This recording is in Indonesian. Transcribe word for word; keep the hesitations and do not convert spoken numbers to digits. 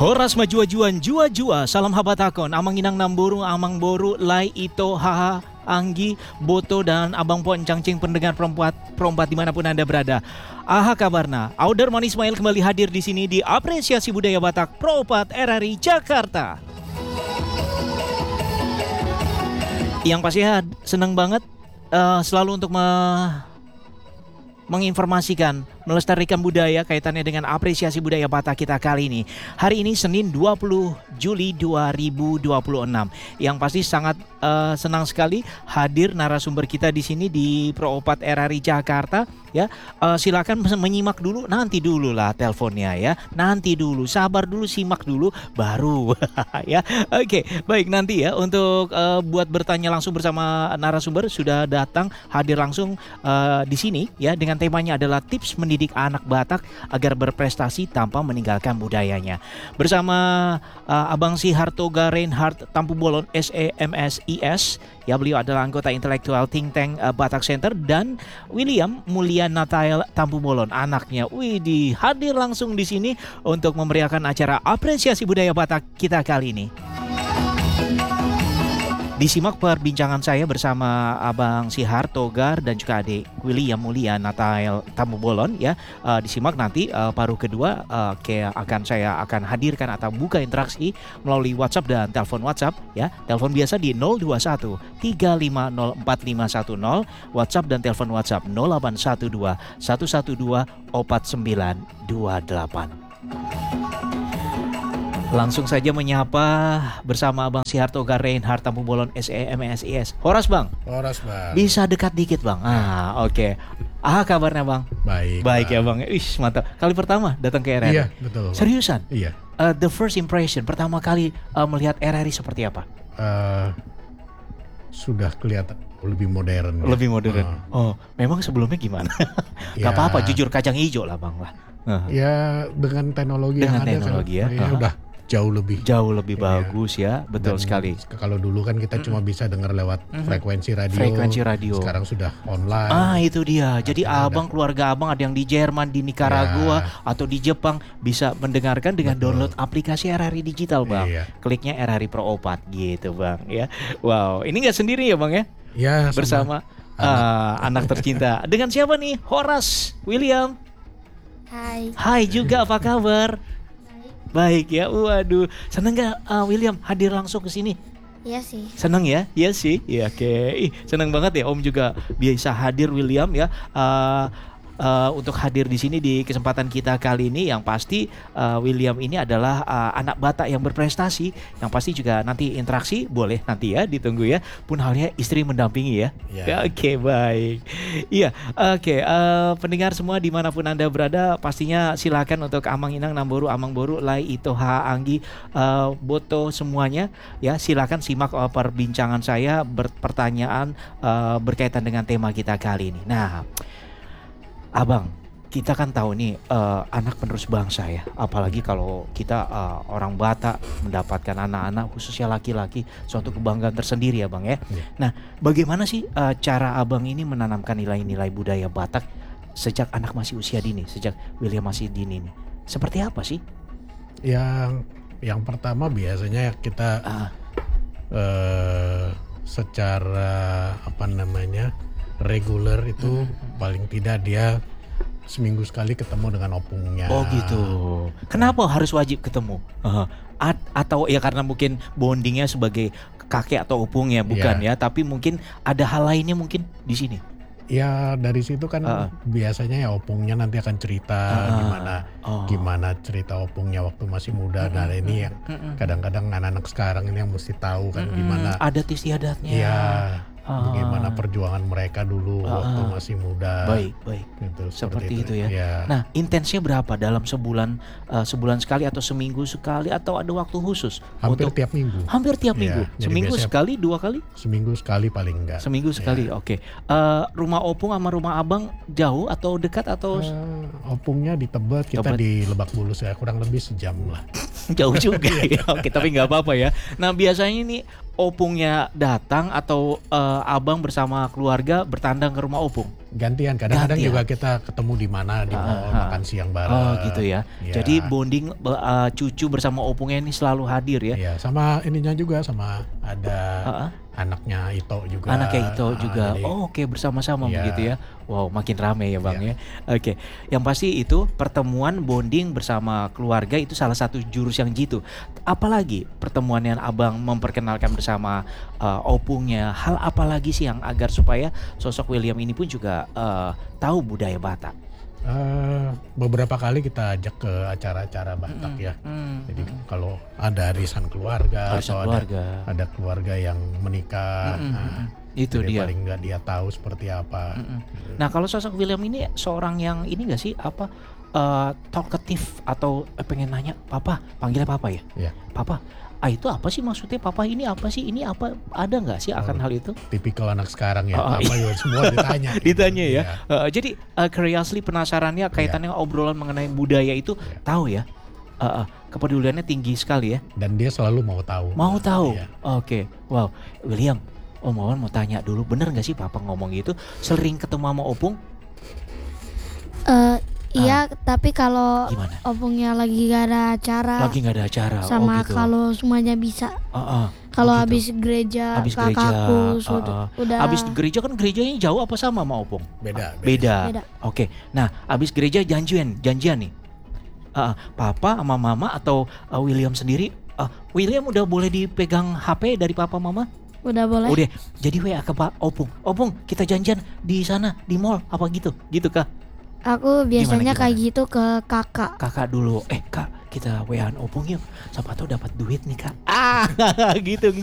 Horas majuajuan jua-jua salam habatakon amang inang namburu amang boru lai ito haha Anggi, Boto, dan Abang Pon Cangcing pendengar perempat perempat dimanapun Anda berada. Aha kabarna, Auderman Ismail kembali hadir di sini di Apresiasi Budaya Batak Propat R R I Jakarta. Yang pasti senang banget uh, selalu untuk me- menginformasikan, melestarikan budaya kaitannya dengan apresiasi budaya Batak kita kali ini. Hari ini Senin dua puluh Juli dua ribu dua puluh enam. Yang pasti sangat uh, senang sekali hadir narasumber kita di sini di Pro4 R R I Jakarta. Ya, uh, silakan menyimak dulu, nanti dulu lah teleponnya ya, nanti dulu, sabar dulu, simak dulu, baru ya. Oke, baik nanti ya untuk uh, buat bertanya langsung bersama narasumber sudah datang hadir langsung uh, di sini ya dengan temanya adalah tips mendidik anak Batak agar berprestasi tanpa meninggalkan budayanya. Bersama uh, Abang Sihartoga Reinhardt Tampu Bolon S E M S I S ya, beliau adalah anggota intelektual think tank uh, Batak Center, dan William Mulia Natael Tampu Bolon anaknya. Wih, di hadir langsung di sini untuk memeriahkan acara apresiasi budaya Batak kita kali ini. Disimak perbincangan saya bersama Abang Sihar Togar dan juga adik William Mulia Natael Tampu Bolon ya. Uh, disimak nanti uh, paruh kedua uh, kayak akan saya akan hadirkan atau buka interaksi melalui WhatsApp dan telepon WhatsApp ya. Telepon biasa di nol dua satu tiga lima nol empat lima satu nol, WhatsApp dan telepon WhatsApp nol delapan satu dua satu satu dua empat sembilan dua delapan. Langsung saja menyapa bersama Abang Sihartoga Reinhardt Tampu Bolon S E M S I S. Horas Bang. Horas Bang. Bisa dekat dikit Bang. Ah oke. Okay. Ah kabarnya Bang. Baik. Baik bang. ya Bang. Ih mantap. Kali pertama datang ke R R I. Iya betul. Seriusan? Iya. Uh, the first impression pertama kali uh, melihat R R I seperti apa? Uh, sudah kelihatan lebih modern. Lebih ya. modern. Uh. Oh memang sebelumnya gimana? Ya. Gak apa-apa. Jujur kacang hijau lah Bang lah. Uh. Ya dengan teknologi dengan yang teknologi ada kan, ya. ya Uh. udah jauh lebih jauh lebih ya. bagus ya, betul Dan sekali. Kalau dulu kan kita mm-hmm. cuma bisa dengar lewat mm-hmm. frekuensi radio. Frekuensi radio. Sekarang sudah online. Ah itu dia. Jadi Artinya abang ada. keluarga abang ada yang di Jerman, di Nicaragua ya. Atau di Jepang bisa mendengarkan dengan betul. Download aplikasi R R I digital Bang. Iya. Kliknya R R I Pro empat gitu Bang ya. Wow, ini nggak sendiri ya Bang ya? Ya. Bersama anak. Uh, anak tercinta. Dengan siapa nih? Horas, William. Hai. Hai juga, apa kabar? Baik ya, waduh, seneng gak uh, William hadir langsung ke sini? Iya sih. Seneng ya, iya sih, iya oke. Ih, seneng banget ya Om juga bisa hadir William ya. Uh, Uh, untuk hadir di sini di kesempatan kita kali ini. Yang pasti uh, William ini adalah uh, anak Batak yang berprestasi. Yang pasti juga nanti interaksi boleh nanti ya, ditunggu ya. Pun halnya istri mendampingi ya. Yeah. Oke okay, baik. Iya oke okay, uh, pendengar semua dimanapun Anda berada, pastinya silakan untuk Amang Inang Namboru Amang Boru Lai Ito Ha Anggi uh, Boto semuanya ya, silakan simak uh, perbincangan saya berpertanyaan uh, berkaitan dengan tema kita kali ini. Nah Abang, kita kan tahu nih uh, anak penerus bangsa ya. Apalagi kalau kita uh, orang Batak mendapatkan anak-anak khususnya laki-laki, suatu kebanggaan tersendiri ya Bang ya. Yeah. Nah, bagaimana sih uh, cara Abang ini menanamkan nilai-nilai budaya Batak sejak anak masih usia dini, sejak William masih dini nih? Seperti apa sih? Yang yang pertama biasanya kita uh. Uh, secara apa namanya? reguler itu hmm. paling tidak dia seminggu sekali ketemu dengan opungnya. Oh gitu. Kenapa harus wajib ketemu? Uh, at- atau ya karena mungkin bondingnya sebagai kakek atau opungnya bukan ya, ya tapi mungkin ada hal lainnya mungkin di sini. Ya dari situ kan uh. biasanya ya opungnya nanti akan cerita uh. gimana oh. gimana cerita opungnya waktu masih muda. Mm-hmm. Nah ini yang mm-hmm. kadang-kadang anak-anak sekarang ini yang mesti tahu kan mm-hmm. gimana adat istiadatnya. Ya. Ah. Bagaimana perjuangan mereka dulu ah. waktu masih muda. Baik, baik. Gitu, seperti, seperti itu, itu ya. ya. Nah, intensnya berapa dalam sebulan uh, sebulan sekali atau seminggu sekali atau ada waktu khusus? Hampir untuk, tiap minggu. Hampir tiap ya, minggu. Seminggu sekali, dua kali? Seminggu sekali paling enggak. Seminggu sekali. Ya. Oke. Okay. Uh, rumah opung sama rumah abang jauh atau dekat atau? Uh, opungnya di Tebet, kita Tebet. Di Lebak Bulus ya, kurang lebih sejam lah. Jauh juga ya. Oke, tapi nggak apa-apa ya. Nah, biasanya ini opungnya datang atau uh, abang bersama keluarga bertandang ke rumah opung? gantian. Kadang-kadang Gantian. juga kita ketemu di mana di Ah, mall ah. makan siang bareng. Oh gitu ya. Iya. Jadi bonding be- uh, cucu bersama opungnya ini selalu hadir ya. Iya, sama ininya juga sama ada Ah, ah. anaknya Ito juga. Anaknya itu Ah, juga. jadi- Oh, oke bersama-sama Iya. begitu ya. Wow, makin rame ya Bang Iya. ya. Oke. Yang pasti itu pertemuan bonding bersama keluarga itu salah satu jurus yang jitu. Apalagi pertemuan yang Abang memperkenalkan bersama uh, opungnya. Hal apa lagi sih yang agar supaya sosok William ini pun juga uh, tahu budaya Batak. Eh, beberapa kali kita ajak ke acara-acara Batak ya. Hmm, Jadi kalau ada arisan keluarga Arisan atau keluarga. ada ada keluarga yang menikah, Mm-mm, nah, mm-mm. Itu jadi dia. paling nggak dia tahu seperti apa. Mm-mm. Nah kalau sosok William ini seorang yang ini gak sih apa uh, talkative atau eh, pengen nanya papa, panggilnya papa ya? Ya. Papa, ah itu apa sih maksudnya papa ini apa sih ini apa, ada nggak sih akan Oh. hal itu? Tipikal anak sekarang ya, Oh, apa juga semua ditanya. gitu. Ditanya ya. Iya. Uh, jadi uh, curiously penasarannya kaitannya obrolan mengenai budaya itu Iya. tahu ya. Uh, uh, kepeduliannya tinggi sekali ya. Dan dia selalu mau tahu. Mau tahu. Iya. Oke. Wow, William. Om Wawan mau tanya dulu, bener nggak sih papa ngomong gitu? Sering ketemu sama opung? Eh, iya, tapi kalau Gimana? opungnya lagi gak ada acara, Lagi nggak ada acara. sama oh gitu. kalau semuanya bisa. Uh, uh. Kalau Oh, gitu. habis gereja, Habis gereja, kakakku uh, sudah uh. udah Habis gereja kan gerejanya jauh apa sama sama opung? Beda. Beda. Beda. Oke. Nah, habis gereja janjian, janjian nih. Uh, papa sama mama atau uh, William sendiri? Uh, William udah boleh dipegang H P dari papa mama? udah boleh. Udah. Jadi W A ke Pak Opung. Opung, kita janjian di sana di mall apa gitu? Gitu kah? Aku biasanya Gimana, kayak gimana? gitu ke kakak. Kakak dulu. Eh, Kak, kita W A-an Opung yuk. Siapa tahu dapat duit nih, Kak. Ah, gitu.